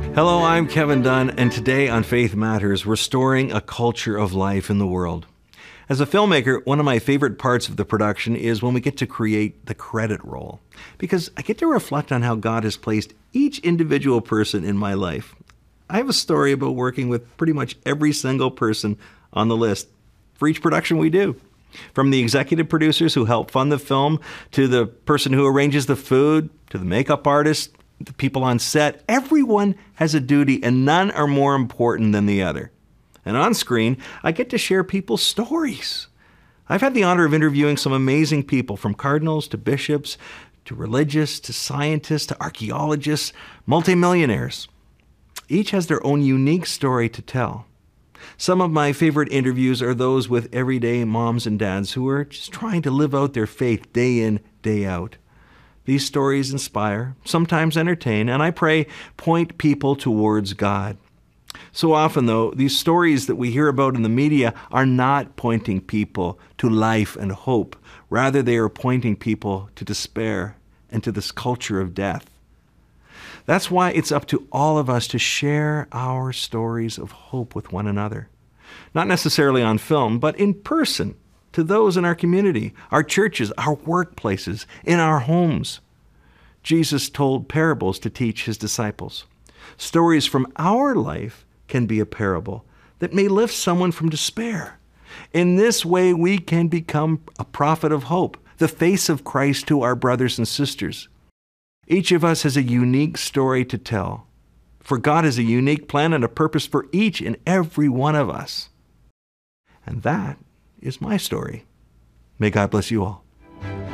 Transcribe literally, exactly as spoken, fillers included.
Hello, I'm Kevin Dunn, and today on Faith Matters, restoring a culture of life in the world. As a filmmaker, one of my favorite parts of the production is when we get to create the credit roll, because I get to reflect on how God has placed each individual person in my life. I have a story about working with pretty much every single person on the list for each production we do. From the executive producers who help fund the film, to the person who arranges the food, to the makeup artist, the people on set, everyone has a duty and none are more important than the other. And on screen, I get to share people's stories. I've had the honor of interviewing some amazing people, from cardinals to bishops, to religious, to scientists, to archaeologists, multimillionaires. Each has their own unique story to tell. Some of my favorite interviews are those with everyday moms and dads who are just trying to live out their faith day in, day out. These stories inspire, sometimes entertain, and I pray point people towards God. So often, though, these stories that we hear about in the media are not pointing people to life and hope. Rather, they are pointing people to despair and to this culture of death. That's why it's up to all of us to share our stories of hope with one another. Not necessarily on film, but in person, to those in our community, our churches, our workplaces, in our homes. Jesus told parables to teach his disciples. Stories from our life can be a parable that may lift someone from despair. In this way, we can become a prophet of hope, the face of Christ to our brothers and sisters. Each of us has a unique story to tell, for God has a unique plan and a purpose for each and every one of us. And that is my story. May God bless you all.